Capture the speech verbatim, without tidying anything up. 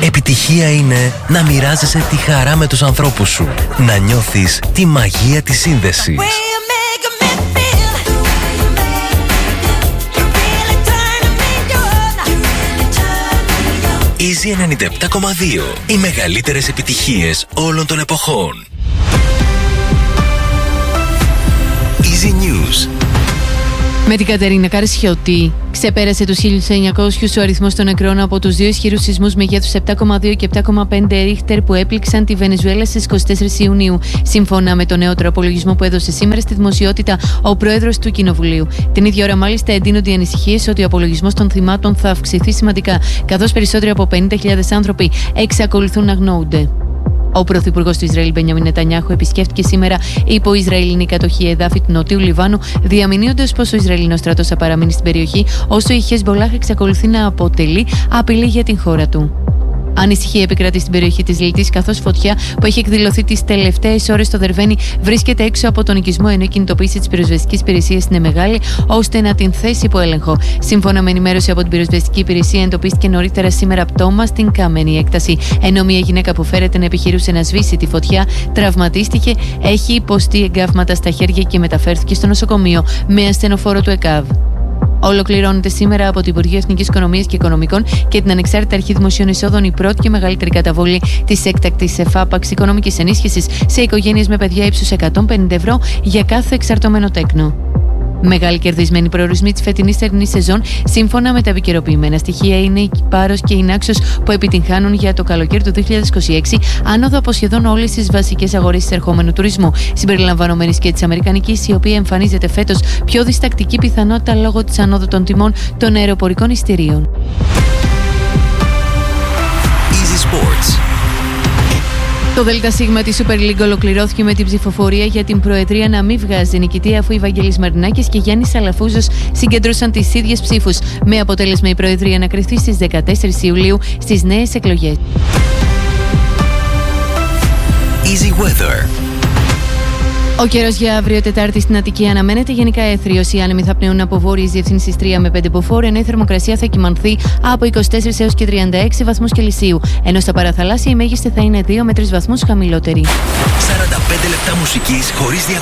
Επιτυχία είναι να μοιράζεσαι τη χαρά με τους ανθρώπους σου. Να νιώθεις τη μαγεία της σύνδεσης. Easy ενενήντα επτά κόμμα δύο. Οι μεγαλύτερες επιτυχίες όλων των εποχών. Easy News. Με την Κατερίνα Καρσιώτη. Ξεπέρασε τους χίλιους εννιακόσιους ο αριθμός των νεκρών από τους δύο ισχυρούς σεισμούς μεγέθους επτά κόμμα δύο και επτά κόμμα πέντε ρίχτερ που έπληξαν τη Βενεζουέλα στις είκοσι τέσσερις Ιουνίου, σύμφωνα με τον νεότερο απολογισμό που έδωσε σήμερα στη δημοσιότητα ο πρόεδρος του Κοινοβουλίου. Την ίδια ώρα, μάλιστα, εντείνονται οι ανησυχίες ότι ο απολογισμός των θυμάτων θα αυξηθεί σημαντικά, καθώς περισσότεροι από πενήντα χιλιάδες άνθρωποι εξακολουθούν να αγνοούνται. Ο πρωθυπουργός του Ισραήλ, Μπενιάμιν Νετανιάχου, επισκέφτηκε σήμερα υπό Ισραηλινή κατοχή εδάφη του Νοτιού Λιβάνου, διαμηνύοντας πως ο Ισραηλινός στρατός θα παραμείνει στην περιοχή όσο η Χεσμπολάχ εξακολουθεί να αποτελεί απειλή για την χώρα του. Ανησυχία επικρατεί στην περιοχή της Λιτής, καθώς φωτιά που έχει εκδηλωθεί τις τελευταίες ώρες στο Δερβένι βρίσκεται έξω από τον οικισμό, ενώ η κινητοποίηση της πυροσβεστικής υπηρεσίας είναι μεγάλη ώστε να την θέσει υπό έλεγχο. Σύμφωνα με ενημέρωση από την πυροσβεστική υπηρεσία, εντοπίστηκε νωρίτερα σήμερα πτώμα στην καμένη έκταση, ενώ μια γυναίκα που φέρεται να επιχειρούσε να σβήσει τη φωτιά τραυματίστηκε, έχει υποστεί εγκάβματα στα χέρια και μεταφέρθηκε στο νοσοκομείο με ασθενοφόρο του ΕΚΑΒ. Ολοκληρώνεται σήμερα από το Υπουργείο Εθνικής Οικονομίας και Οικονομικών και την Ανεξάρτητη Αρχή Δημοσίων Εισόδων η πρώτη και μεγαλύτερη καταβολή της έκτακτης εφάπαξ οικονομικής ενίσχυσης σε οικογένειες με παιδιά ύψους εκατόν πενήντα ευρώ για κάθε εξαρτώμενο τέκνο. Μεγάλοι κερδισμένοι προορισμοί της φετινής θερινής σεζόν, σύμφωνα με τα επικαιροποιημένα στοιχεία, είναι η Πάρος και η Νάξος που επιτυγχάνουν για το καλοκαίρι του δύο χιλιάδες είκοσι έξι άνοδο από σχεδόν όλες τις βασικές αγορές εισερχόμενου τουρισμού, συμπεριλαμβανομένης και της Αμερικανικής, η οποία εμφανίζεται φέτος πιο διστακτική πιθανότητα λόγω της ανόδου των τιμών των αεροπορικών εισιτηρίων. Easy Sports. Το ΔΣ της Super League ολοκληρώθηκε με την ψηφοφορία για την Προεδρία να μην βγάζει νικητή, αφού η Βαγγέλης Μαρινάκης και Γιάννης Αλαφούζος συγκέντρωσαν τις ίδιες ψήφους, με αποτέλεσμα η Προεδρία να κριθεί στις δεκατέσσερις Ιουλίου στις νέες εκλογές. Easy Weather. Ο καιρός για αύριο Τετάρτη στην Αττική αναμένεται γενικά έθριος. Οι άνεμοι θα πνέουν από βόρειες διευθύνσεις τρία με πέντε μποφόρ, ενώ η θερμοκρασία θα κυμανθεί από είκοσι τέσσερις έως και τριάντα έξι βαθμούς Κελσίου. Ενώ στα παραθαλάσσια η μέγιστη θα είναι δύο με τρεις βαθμούς χαμηλότερη. σαράντα πέντε λεπτά μουσικής χωρίς